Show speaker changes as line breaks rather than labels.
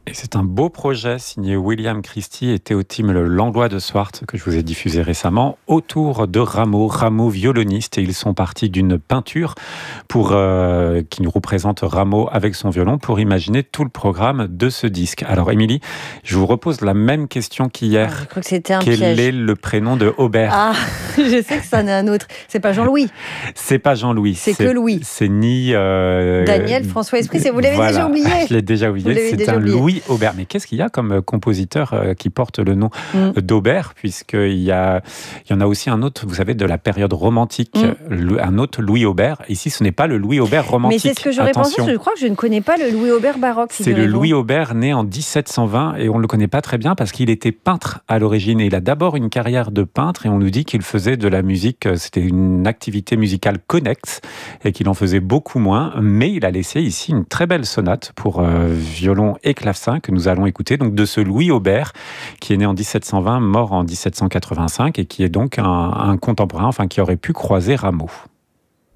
Et c'est un beau projet signé William Christie et Théotime Langlois de Swart que je vous ai diffusé récemment autour de Rameau violoniste, et ils sont partis d'une peinture qui nous représente Rameau avec son violon pour imaginer tout le programme de ce disque. Alors Émilie, je vous repose la même question qu'hier.
Je crois que c'était un
Quel
piège.
est le prénom de Aubert?
Ah, je sais que c'en est un autre. C'est pas Jean-Louis.
C'est pas Jean-Louis.
C'est que Louis.
C'est ni...
Daniel, François, Esprit, vous l'avez déjà oublié.
Je l'ai déjà oublié. C'est un Louis Aubert. Mais qu'est-ce qu'il y a comme compositeur qui porte le nom d'Aubert, puisqu'il y en a aussi un autre, vous savez, de la période romantique, un autre Louis Aubert. Ici, ce n'est pas le Louis Aubert romantique.
Mais c'est ce que j'aurais pensé. Je crois que je ne connais pas le Louis Aubert baroque.
C'est le Louis Aubert né en 1720 et on ne le connaît pas très bien parce qu'il était peintre à l'origine. Et il a d'abord une carrière de peintre et on nous dit qu'il faisait de la musique, c'était une activité musicale connexe et qu'il en faisait beaucoup moins. Mais il a laissé ici une très belle sonate pour violon et clavecin que nous allons écouter, donc de ce Louis Aubert qui est né en 1720, mort en 1785 et qui est donc un contemporain, enfin qui aurait pu croiser Rameau.